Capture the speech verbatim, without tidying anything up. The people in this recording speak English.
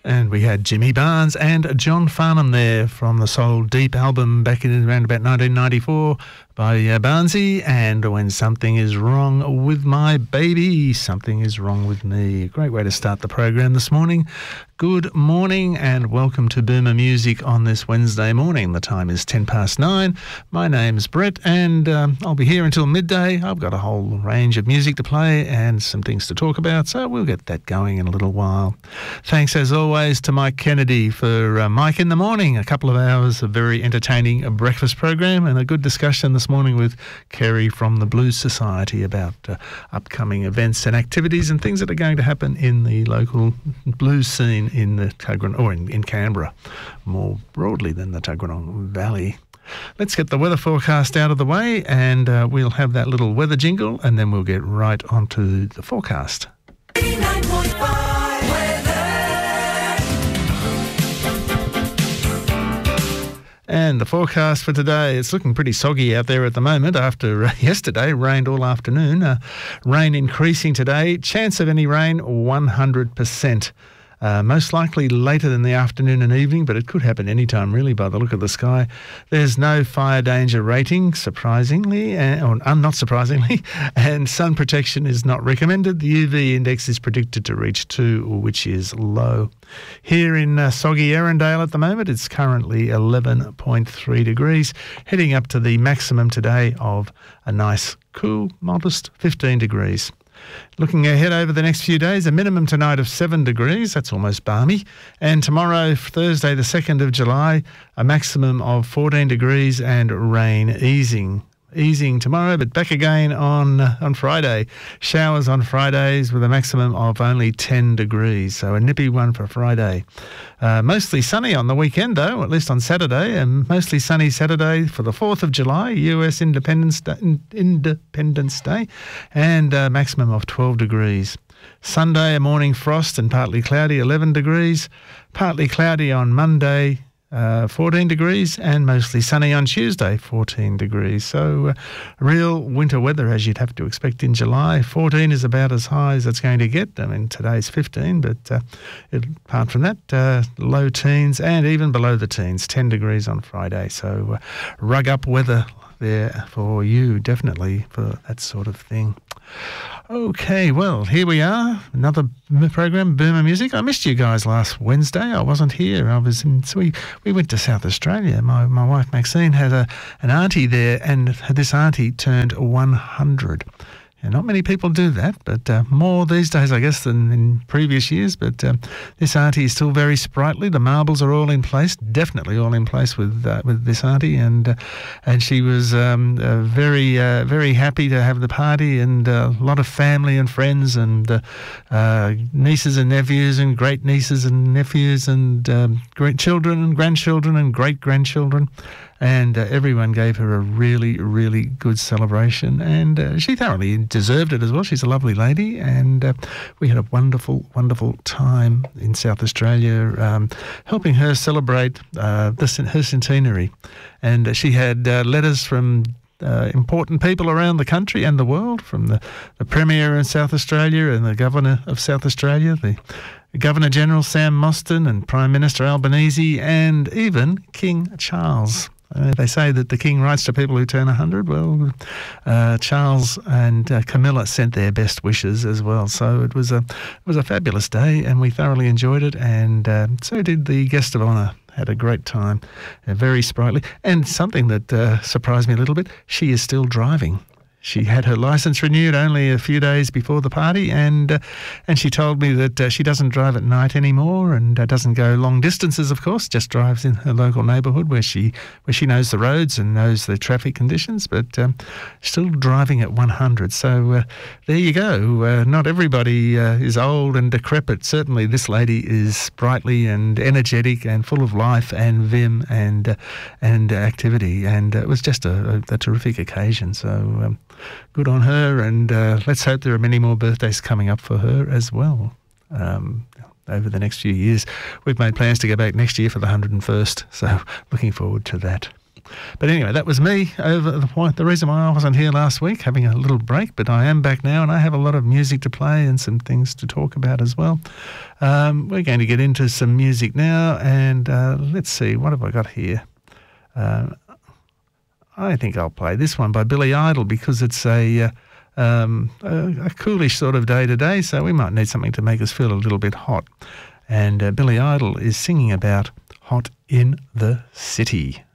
And we had Jimmy Barnes and John Farnham there from the Soul Deep album back in around about nineteen ninety-four by uh, Barnesy. And When Something Is Wrong With My Baby, Something Is Wrong With Me. Great way to start the program this morning. Good morning and welcome to Boomer Music on this Wednesday morning. The time is ten past nine. My name's Brett and um, I'll be here until midday. I've got a whole range of music to play and some things to talk about, so we'll get that going in a little while. Thanks as always to Mike Kennedy for uh, Mike in the Morning, a couple of hours of very entertaining breakfast program and a good discussion this morning with Kerry from the Blues Society about uh, upcoming events and activities and things that are going to happen in the local blues scene in the Tuggeranong, or in, in Canberra, more broadly than the Tuggeranong Valley. Let's get the weather forecast out of the way and uh, we'll have that little weather jingle and then we'll get right onto the forecast. nine point five weather. And the forecast for today, it's looking pretty soggy out there at the moment after uh, yesterday, rained all afternoon. Uh, rain increasing today, chance of any rain one hundred percent. Uh, most likely later in the afternoon and evening, but it could happen any time really by the look of the sky. There's no fire danger rating, surprisingly, uh, or uh, not surprisingly, and sun protection is not recommended. The U V index is predicted to reach two, which is low. Here in uh, soggy Erindale at the moment, it's currently eleven point three degrees, heading up to the maximum today of a nice, cool, modest fifteen degrees. Looking ahead over the next few days, a minimum tonight of seven degrees, that's almost balmy, and tomorrow, Thursday the second of July, a maximum of fourteen degrees and rain easing. Easing tomorrow, but back again on uh, on Friday. Showers on Fridays with a maximum of only ten degrees, so a nippy one for Friday. Uh, mostly sunny on the weekend, though, at least on Saturday, and mostly sunny Saturday for the fourth of July, U S Independence Day, Independence Day, and a maximum of twelve degrees. Sunday, a morning frost and partly cloudy, eleven degrees. Partly cloudy on Monday, Uh, fourteen degrees, and mostly sunny on Tuesday, fourteen degrees. So uh, real winter weather as you'd have to expect in July. fourteen is about as high as it's going to get. I mean, today's fifteen, but uh, it, apart from that, uh, low teens and even below the teens, ten degrees on Friday. So uh, rug up weather there for you, definitely, for that sort of thing. Okay, well, here we are, another program, Boomer Music. I missed you guys last Wednesday. I wasn't here. I was in, so we, we went to South Australia. My my wife Maxine had a an auntie there, and this auntie turned one hundred. And not many people do that, but uh, more these days, I guess, than in previous years. But um, this auntie is still very sprightly. The marbles are all in place, definitely all in place with uh, with this auntie, and uh, and she was um, uh, very uh, very happy to have the party, and uh, a lot of family and friends, and uh, uh, nieces and nephews, and great nieces and nephews, and um, great children and grandchildren and great grandchildren. And uh, everyone gave her a really, really good celebration, and uh, she thoroughly deserved it as well. She's a lovely lady, and uh, we had a wonderful, wonderful time in South Australia, um, helping her celebrate uh, this, her centenary. And uh, she had uh, letters from Uh, important people around the country and the world, from the, the Premier in South Australia and the Governor of South Australia, the Governor-General Sam Mostyn and Prime Minister Albanese, and even King Charles. Uh, they say that the King writes to people who turn one hundred. Well, uh, Charles and uh, Camilla sent their best wishes as well. So it was a it was a fabulous day, and we thoroughly enjoyed it, and uh, so did the guest of honour. Had a great time, uh, very sprightly. And something that uh, surprised me a little bit, she is still driving. She had her licence renewed only a few days before the party, and uh, and she told me that uh, she doesn't drive at night anymore, and uh, doesn't go long distances, of course, just drives in her local neighbourhood where she where she knows the roads and knows the traffic conditions, but um, still driving at one hundred. So uh, there you go. Uh, not everybody uh, is old and decrepit. Certainly this lady is sprightly and energetic and full of life and vim and uh, and activity, and uh, it was just a, a, a terrific occasion. So um, good on her, and uh, let's hope there are many more birthdays coming up for her as well um, over the next few years. We've made plans to go back next year for the one hundred and first, so looking forward to that. But anyway, that was me over the point. The reason why I wasn't here last week, having a little break, but I am back now and I have a lot of music to play and some things to talk about as well. Um, we're going to get into some music now, and uh, let's see, what have I got here? Uh, I think I'll play this one by Billy Idol because it's a, uh, um, a, a coolish sort of day today, so we might need something to make us feel a little bit hot. And uh, Billy Idol is singing about Hot in the City.